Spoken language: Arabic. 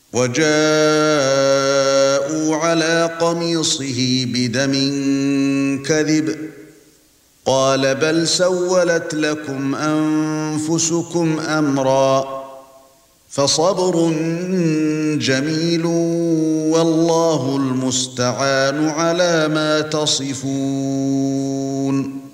وجاءوا على قميصه بدم كذب قال بل سولت لكم أنفسكم أمرا فصبر جميل والله المستعان على ما تصفون